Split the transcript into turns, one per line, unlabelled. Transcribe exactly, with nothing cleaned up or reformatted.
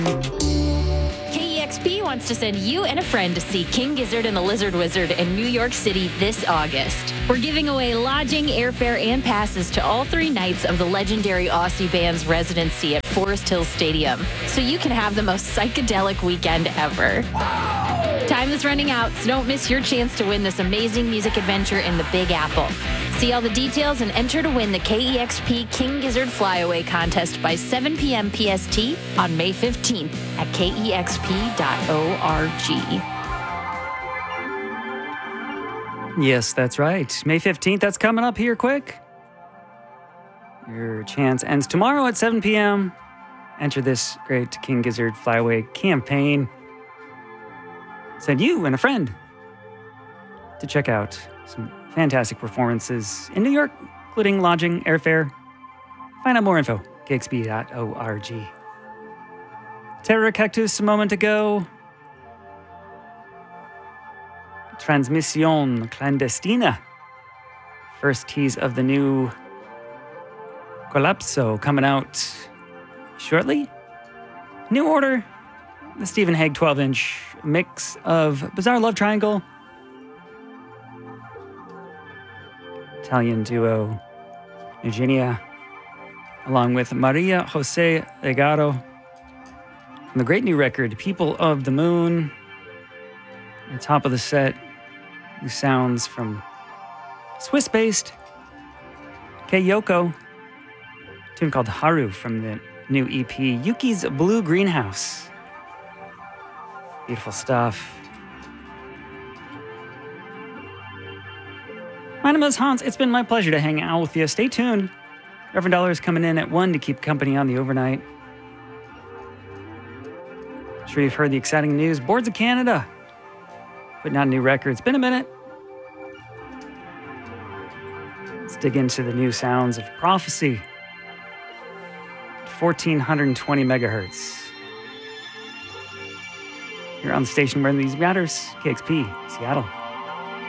K E X P wants to send you and a friend to see King Gizzard and the Lizard Wizard in New York City this August. We're giving away lodging, airfare, and passes to all three nights of the legendary Aussie band's residency at Forest Hills Stadium, so you can have the most psychedelic weekend ever. Time is running out, so don't miss your chance to win this amazing music adventure in the Big Apple. See all the details and enter to win the K E X P King Gizzard Flyaway contest by seven p.m. P S T on May fifteenth at K E X P dot org.
Yes, that's right. May fifteenth, that's coming up here quick. Your chance ends tomorrow at seven p.m. Enter this great King Gizzard Flyaway campaign. Send you and a friend to check out some fantastic performances in New York, including lodging, airfare. Find out more info, K X P dot org. Terra Cactus a moment ago. Transmisión Clandestina. First tease of the new Colapso coming out shortly. New Order, the Stephen Hague twelve-inch mix of Bizarre Love Triangle, Italian duo Eugenia, along with Maria Jose Legado, from the great new record People of the Moon. On top of the set, new sounds from Swiss-based Keiyoko, a tune called Haru from the new E P Yuki's Blue Greenhouse. Beautiful stuff. My name is Hans. It's been my pleasure to hang out with you. Stay tuned. Reverend Dollar is coming in at one to keep company on the overnight. I'm sure you've heard the exciting news. Boards of Canada putting out a new record. It's been a minute. Let's dig into the new sounds of Prophecy. fourteen twenty megahertz. You're on the station where these matters, K X P, Seattle.